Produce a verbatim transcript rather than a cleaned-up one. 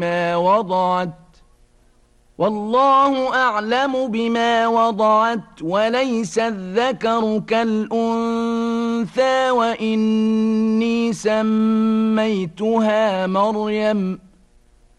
ما وضعت والله أعلم بما وضعت وليس الذكر كالأنثى وإني سميتها مريم